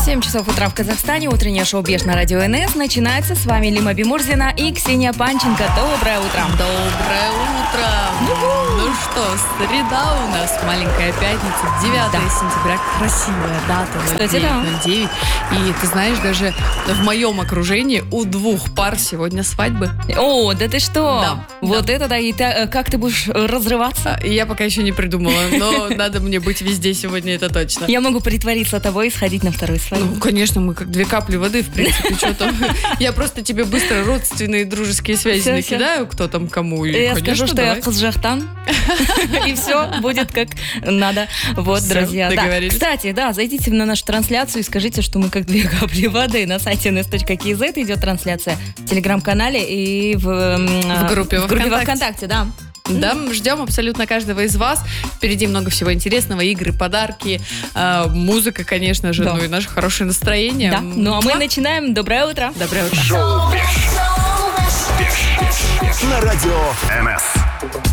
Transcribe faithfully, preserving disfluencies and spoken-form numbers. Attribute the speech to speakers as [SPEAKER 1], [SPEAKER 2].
[SPEAKER 1] семь часов утра в Казахстане. Утреннее шоу «Беш» на радио эн эс начинается. С вами Лима Бимурзина и Ксения Панченко. Доброе утро.
[SPEAKER 2] Доброе утро. Ну что, среда у нас, маленькая пятница, девятое
[SPEAKER 1] Да.
[SPEAKER 2] сентября. Красивая дата.
[SPEAKER 1] Кстати, да.
[SPEAKER 2] ноль девять. И ты знаешь, даже в моем окружении у двух пар сегодня свадьбы.
[SPEAKER 1] О, да ты что?
[SPEAKER 2] Да,
[SPEAKER 1] Вот
[SPEAKER 2] да.
[SPEAKER 1] это да. И та- как ты будешь разрываться?
[SPEAKER 2] А, Я пока еще не придумала, но надо мне быть везде сегодня, это точно.
[SPEAKER 1] Я могу притвориться тобой и сходить на вторую свадьбу.
[SPEAKER 2] Ну, конечно, мы как две капли воды, в принципе, что там. Я просто тебе быстро родственные дружеские связи
[SPEAKER 1] Всё,
[SPEAKER 2] накидаю, кто там кому. И,
[SPEAKER 1] Я
[SPEAKER 2] конечно,
[SPEAKER 1] скажу, что
[SPEAKER 2] давай.
[SPEAKER 1] я Казахстан, и все будет как надо. Вот,
[SPEAKER 2] Всё,
[SPEAKER 1] друзья. Да.
[SPEAKER 2] договорились.
[SPEAKER 1] Кстати, да, зайдите на нашу трансляцию и скажите, что мы как две капли воды. На сайте эн эс точка кей зет идет трансляция в телеграм-канале и в, м,
[SPEAKER 2] В группе во
[SPEAKER 1] в группе во
[SPEAKER 2] ВКонтакте.
[SPEAKER 1] ВКонтакте, да.
[SPEAKER 2] Да, мы ждем абсолютно каждого из вас. Впереди много всего интересного. Игры, подарки, э, музыка, конечно же,
[SPEAKER 1] Да.
[SPEAKER 2] ну и наше хорошее настроение.
[SPEAKER 1] Да. Ну а мы
[SPEAKER 2] Муа.
[SPEAKER 1] начинаем. Доброе утро.
[SPEAKER 2] Доброе утро.
[SPEAKER 3] Шоу «Беш» на радио эн эс.